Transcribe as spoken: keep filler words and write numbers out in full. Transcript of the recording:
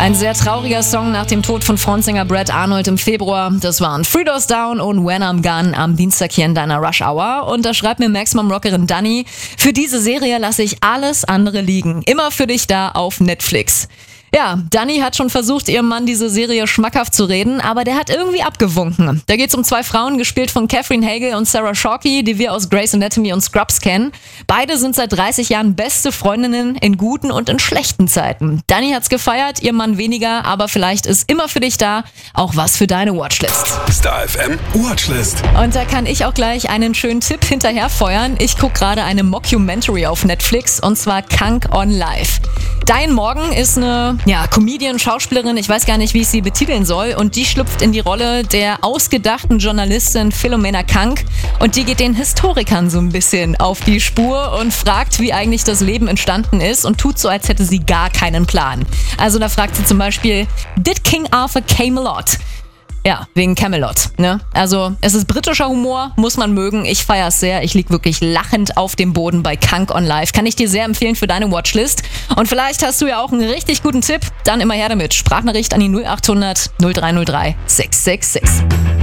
Ein sehr trauriger Song nach dem Tod von Frontsänger Brad Arnold im Februar. Das waren Three Doors Down und When I'm Gone am Dienstag hier in deiner Rush Hour. Und da schreibt mir Maximum-Rockerin Dani: Für diese Serie lasse ich alles andere liegen. Immer für dich da auf Netflix. Ja, Dani hat schon versucht, ihrem Mann diese Serie schmackhaft zu reden, aber der hat irgendwie abgewunken. Da geht's um zwei Frauen, gespielt von Catherine Hagel und Sarah Shockey, die wir aus Grey's Anatomy und Scrubs kennen. Beide sind seit dreißig Jahren beste Freundinnen in guten und in schlechten Zeiten. Dani hat's gefeiert, ihr Mann weniger, aber vielleicht ist immer für dich da auch was für deine Watchlist. Star F M Watchlist. Und da kann ich auch gleich einen schönen Tipp hinterher feuern. Ich gucke gerade eine Mockumentary auf Netflix, und zwar Kank on Live. Diane Morgan ist eine ja, Comedian, Schauspielerin, ich weiß gar nicht, wie ich sie betiteln soll, und die schlüpft in die Rolle der ausgedachten Journalistin Philomena Kank, und die geht den Historikern so ein bisschen auf die Spur und fragt, wie eigentlich das Leben entstanden ist, und tut so, als hätte sie gar keinen Plan. Also da fragt sie zum Beispiel: Did King Arthur Camelot? Ja, wegen Camelot, ne? Also, es ist britischer Humor, muss man mögen. Ich feiere es sehr. Ich lieg wirklich lachend auf dem Boden bei Kank on Live. Kann ich dir sehr empfehlen für deine Watchlist. Und vielleicht hast du ja auch einen richtig guten Tipp. Dann immer her damit. Sprachnachricht an die null acht hundert null drei null drei sechs sechs sechs.